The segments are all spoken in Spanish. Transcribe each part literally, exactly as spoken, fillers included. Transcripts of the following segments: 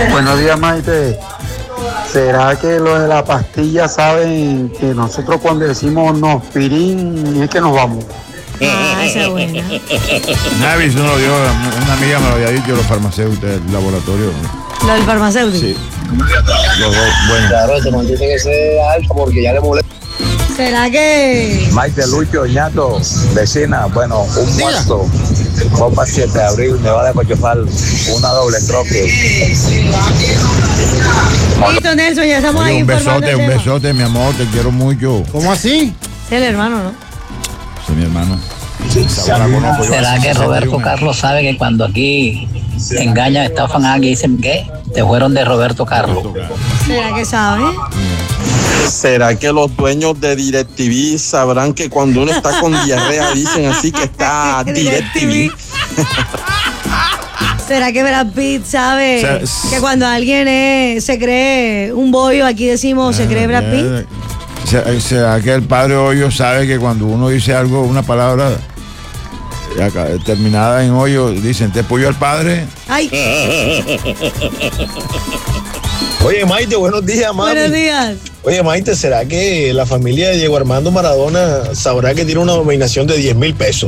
Buenos días, Maite. ¿Será que los de la pastilla saben que nosotros cuando decimos nos pirín es que nos vamos? Ah, esa es buena. Navis no lo dio, una amiga me lo había dicho, los farmacéuticos del laboratorio. Lo del farmacéutico. Sí. Los dos, bueno. Claro, te mantiene que ser alto porque ya le molesta. ¿Será que...? Maite, Lucho, Ñato, vecina, bueno, un muerto. Copa siete de abril, me va de Cochofal, una doble troque. Listo, Nelson, ya estamos Oye, ahí un informando besote, el un tema. besote, mi amor, te quiero mucho. ¿Cómo así? Es el hermano, ¿no? Sí, mi hermano. ¿Será que Roberto Carlos sabe que cuando aquí engañan, estafan a alguien y dicen que te fueron de Roberto Carlos? ¿Será que sabe? ¿Será que los dueños de DirecTV sabrán que cuando uno está con diarrea dicen así que está DirecTV? ¿Será que Brad Pitt sabe Se- que cuando alguien es- se cree un bollo, aquí decimos se cree Brad Pitt? ¿Será- ¿Será que el padre Hoyo sabe que cuando uno dice algo, una palabra acá, terminada en hoyo, dicen, ¿te pollo al padre? Ay, Oye, Maite, buenos días, mami. buenos días. Oye, Maite, ¿será que la familia de Diego Armando Maradona sabrá que tiene una dominación de diez mil pesos?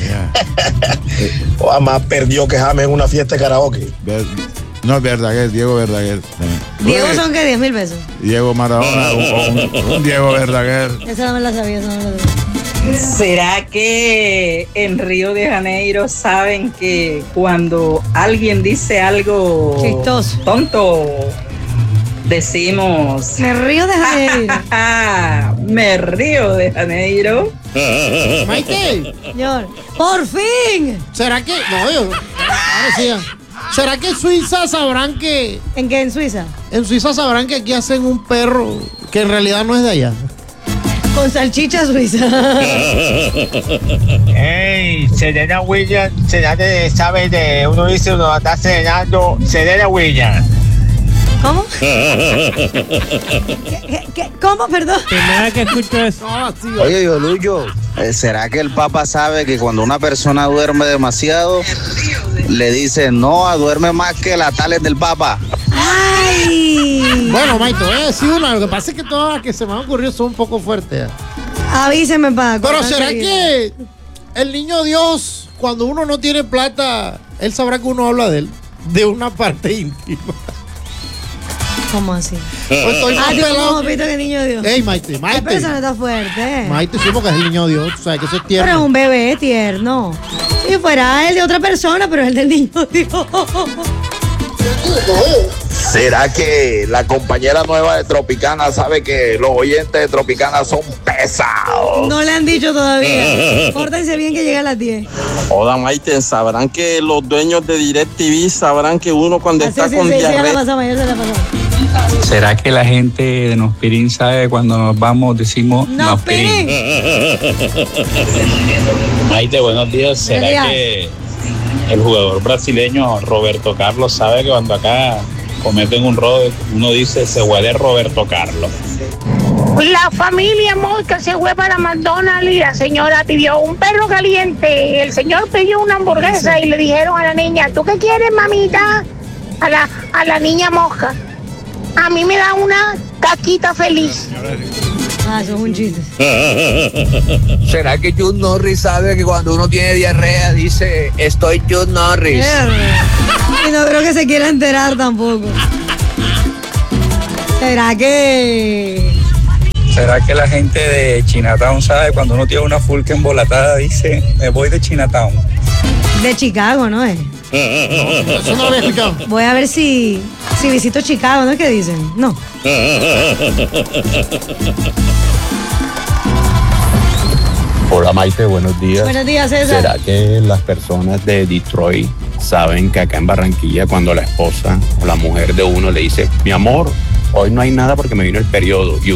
O más perdió que James en una fiesta de karaoke. Ver- No, Verdaguer, Diego Verdaguer. también. Diego Oye, son que diez mil pesos. Diego Maradona, un, un- un Diego Verdaguer. Esa no me la sabía, esa no me la sabía. ¿Será que en Río de Janeiro saben que cuando alguien dice algo Chistoso. tonto, decimos, Me río de Janeiro. me río de Janeiro? Maite, Señor, por fin. ¿será que... No, yo... Ahora sí, ya. ¿Será que en Suiza sabrán que... ¿En qué? ¿En Suiza? En Suiza sabrán que aquí hacen un perro que en realidad no es de allá? Con salchicha suiza. Hey, Serena Williams, Serena de, sabe de, uno dice, uno está serenando, Serena Williams. ¿Cómo? ¿Qué, qué, qué? ¿Cómo? Perdón. Primera que escucho eso. No, así. Oye, yo Lucho, eh, ¿será que el Papa sabe que cuando una persona duerme demasiado, le dice, no, duerme más que la tales del Papa? ¡Ay! Bueno, Maite, voy a decir una. Lo que pasa es que todas las que se me han ocurrido son un poco fuertes. Avíseme, pa. Pero con ¿será tranquilidad. que el niño Dios, cuando uno no tiene plata, él sabrá que uno habla de él? De una parte íntima. ¿Cómo así? Pues estoy más Ah, tipo pelado como que- Pito que niño Dios. Ey, Maite, Ay, Maite. pero eso no está fuerte. Maite, sí, porque es el niño Dios, tú sabes que eso es Pero es tierno. un bebé tierno. Si fuera el de otra persona, pero es el del niño Dios. ¿Será que la compañera nueva de Tropicana sabe que los oyentes de Tropicana son pesados? No le han dicho todavía. Pórtense bien que llega a las diez. Hola, Maite, ¿sabrán que los dueños de DirecTV sabrán que uno cuando Así, está sí, con sí, sí, ya la diarrea... pasamos, ya se la pasamos. ¿Será que la gente de Nospirín sabe cuando nos vamos, decimos No, Pirín. Maite, buenos días. ¿Será Buenos días. que el jugador brasileño Roberto Carlos sabe que cuando acá cometen un robo, uno dice se huele Roberto Carlos? La familia Mosca se fue para McDonald's y la señora pidió un perro caliente. El señor pidió una hamburguesa y le dijeron a la niña, ¿tú qué quieres, mamita? A la, a la niña Mosca. A mí me da una caquita feliz. Ah, eso es un chiste. ¿Será que Chuck Norris sabe que cuando uno tiene diarrea dice, estoy Chuck Norris? Y no creo que se quiera enterar tampoco. ¿Será que...? ¿Será que la gente de Chinatown sabe cuando uno tiene una fulca embolatada, dice me voy de Chinatown? De Chicago, ¿no es? Eso no lo había escuchado. Voy a ver si, si visito Chicago, ¿no es que dicen? No. Hola, Maite, buenos días. Buenos días, César. ¿Será que las personas de Detroit saben que acá en Barranquilla cuando la esposa o la mujer de uno le dice, mi amor, hoy no hay nada porque me vino el periodo, y